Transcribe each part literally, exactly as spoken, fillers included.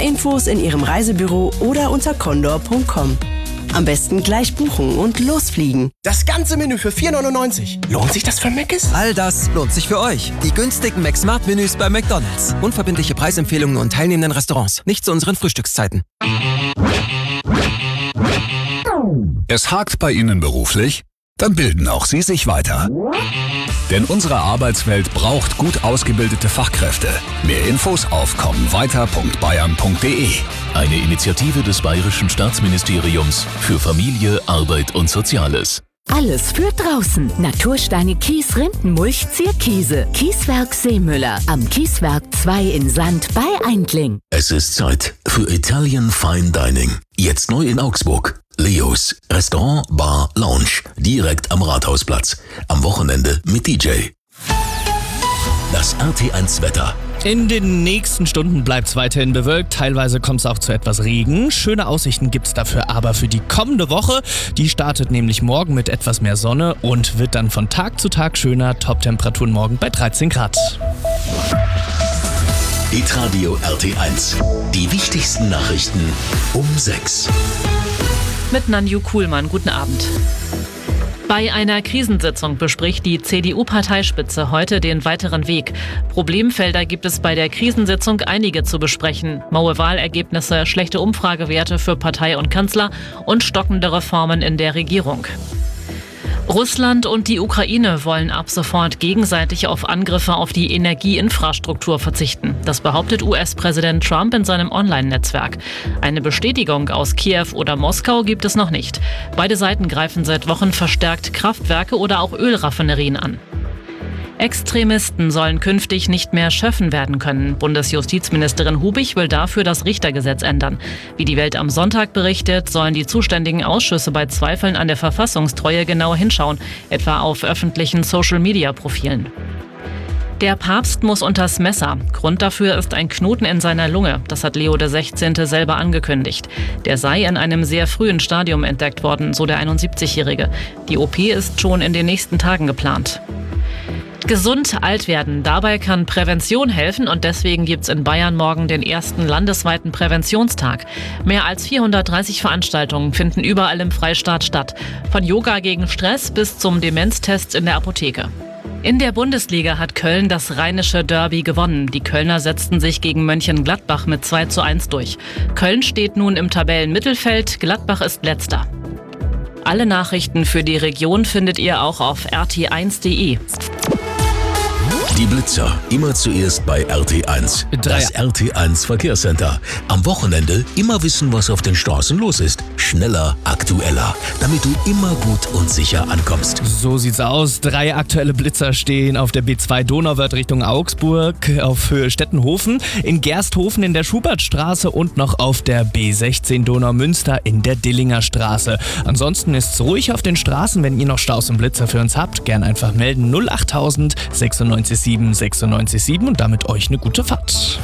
Mehr Infos in Ihrem Reisebüro oder unter condor punkt com. Am besten gleich buchen und losfliegen. Das ganze Menü für vier neunundneunzig. Lohnt sich das für Mc's? All das lohnt sich für euch. Die günstigen McSmart-Menüs bei McDonald's. Unverbindliche Preisempfehlungen und teilnehmenden Restaurants. Nicht zu unseren Frühstückszeiten. Es hakt bei Ihnen beruflich? Dann bilden auch Sie sich weiter. Denn unsere Arbeitswelt braucht gut ausgebildete Fachkräfte. Mehr Infos auf kommenweiter punkt bayern punkt de. Eine Initiative des Bayerischen Staatsministeriums für Familie, Arbeit und Soziales. Alles für draußen. Natursteine Kies, Rindenmulch, Zierkiese. Kieswerk Seemüller. Am Kieswerk zwei in Sand bei Eindling. Es ist Zeit für Italian Fine Dining. Jetzt neu in Augsburg. Leos. Restaurant, Bar, Lounge. Direkt am Rathausplatz. Am Wochenende mit D J. Das R T eins Wetter. In den nächsten Stunden bleibt es weiterhin bewölkt, teilweise kommt es auch zu etwas Regen. Schöne Aussichten gibt es dafür aber für die kommende Woche. Die startet nämlich morgen mit etwas mehr Sonne und wird dann von Tag zu Tag schöner. Top-Temperaturen morgen bei dreizehn Grad. Hitradio R T eins. Die wichtigsten Nachrichten um sechs. Mit Nanju Kuhlmann, guten Abend. Bei einer Krisensitzung bespricht die C D U-Parteispitze heute den weiteren Weg. Problemfelder gibt es bei der Krisensitzung einige zu besprechen. Maue Wahlergebnisse, schlechte Umfragewerte für Partei und Kanzler und stockende Reformen in der Regierung. Russland und die Ukraine wollen ab sofort gegenseitig auf Angriffe auf die Energieinfrastruktur verzichten. Das behauptet U S-Präsident Trump in seinem Online-Netzwerk. Eine Bestätigung aus Kiew oder Moskau gibt es noch nicht. Beide Seiten greifen seit Wochen verstärkt Kraftwerke oder auch Ölraffinerien an. Extremisten sollen künftig nicht mehr Schöffen werden können. Bundesjustizministerin Hubich will dafür das Richtergesetz ändern. Wie die Welt am Sonntag berichtet, sollen die zuständigen Ausschüsse bei Zweifeln an der Verfassungstreue genau hinschauen, etwa auf öffentlichen Social-Media-Profilen. Der Papst muss unters Messer. Grund dafür ist ein Knoten in seiner Lunge. Das hat Leo der Sechzehnte selber angekündigt. Der sei in einem sehr frühen Stadium entdeckt worden, so der einundsiebzigjährige. Die O P ist schon in den nächsten Tagen geplant. Gesund alt werden. Dabei kann Prävention helfen und deswegen gibt's in Bayern morgen den ersten landesweiten Präventionstag. Mehr als vierhundertdreißig Veranstaltungen finden überall im Freistaat statt. Von Yoga gegen Stress bis zum Demenztest in der Apotheke. In der Bundesliga hat Köln das rheinische Derby gewonnen. Die Kölner setzten sich gegen Mönchengladbach mit zwei zu eins durch. Köln steht nun im Tabellenmittelfeld, Gladbach ist letzter. Alle Nachrichten für die Region findet ihr auch auf r t eins punkt de. Die Blitzer, immer zuerst bei R T eins. Das R T eins Verkehrscenter. Am Wochenende immer wissen, was auf den Straßen los ist. Schneller, aktueller, damit du immer gut und sicher ankommst. So sieht's aus. Drei aktuelle Blitzer stehen auf der B zwei Donauwörth Richtung Augsburg, auf Höhe Stettenhofen, in Gersthofen in der Schubertstraße und noch auf der B sechzehn Donaumünster in der Dillinger Straße. Ansonsten ist's ruhig auf den Straßen. Wenn ihr noch Staus und Blitzer für uns habt, gern einfach melden. null achttausend sechsundneunzig sieben sechsundneunzig sieben und damit euch eine gute Fahrt.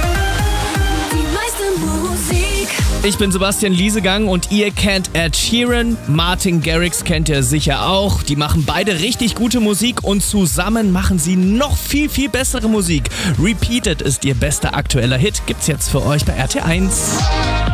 Ich bin Sebastian Liesegang und ihr kennt Ed Sheeran, Martin Garrix kennt ihr sicher auch. Die machen beide richtig gute Musik und zusammen machen sie noch viel, viel bessere Musik. Repeated ist ihr bester aktueller Hit, gibt's jetzt für euch bei R T eins.